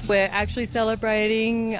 We're actually celebrating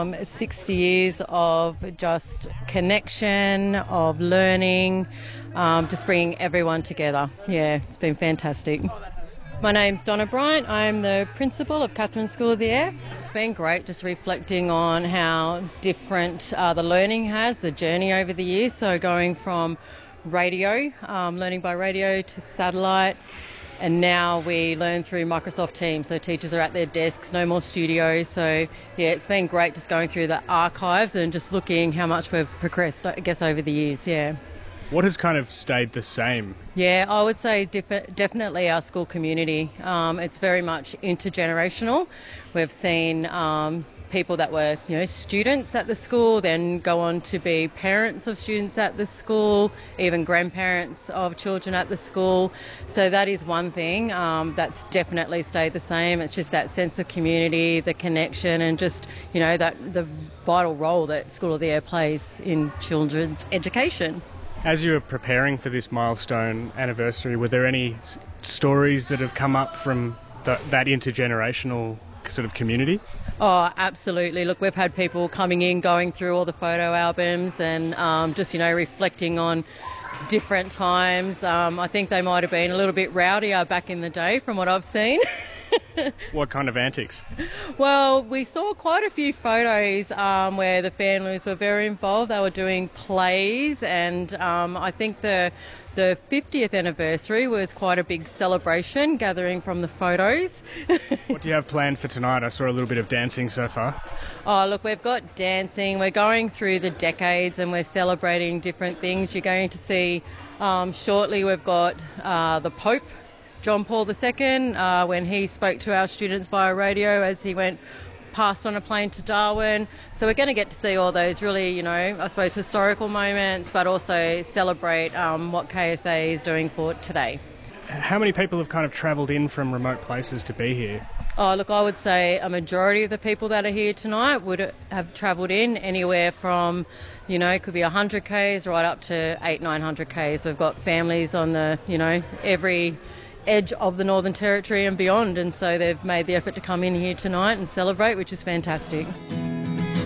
60 years of just connection, of learning, just bringing everyone together. Yeah, it's been fantastic. My name's Donna Bryant. I'm the principal of Katherine School of the Air. It's been great just reflecting on how different the learning has, the journey over the years. So going from radio, learning by radio, to satellite. And now we learn through Microsoft Teams, so teachers are at their desks, no more studios. So, yeah, it's been great just going through the archives and just looking how much we've progressed, I guess, over the years, yeah. What has kind of stayed the same? Yeah, I would say definitely our school community. It's very much intergenerational. We've seen people that were, students at the school, then go on to be parents of students at the school, even grandparents of children at the school. So that is one thing that's definitely stayed the same. It's just that sense of community, the connection, and just, that the vital role that School of the Air plays in children's education. As you were preparing for this milestone anniversary, were there any stories that have come up from that intergenerational sort of community? Oh, absolutely. Look, we've had people coming in, going through all the photo albums and just, reflecting on different times. I think they might have been a little bit rowdier back in the day from what I've seen. What kind of antics? Well, we saw quite a few photos where the families were very involved. They were doing plays, and I think the 50th anniversary was quite a big celebration, gathering from the photos. What do you have planned for tonight? I saw a little bit of dancing so far. Oh, look, we've got dancing. We're going through the decades and we're celebrating different things. You're going to see shortly we've got the Pope, John Paul II, when he spoke to our students via radio as he went past on a plane to Darwin. So we're going to get to see all those really, I suppose, historical moments, but also celebrate what KSA is doing for today. How many people have kind of travelled in from remote places to be here? Oh, look, I would say a majority of the people that are here tonight would have travelled in anywhere from, it could be 100 Ks right up to 800-900 Ks. We've got families on the, every edge of the Northern Territory and beyond, and so they've made the effort to come in here tonight and celebrate, which is fantastic.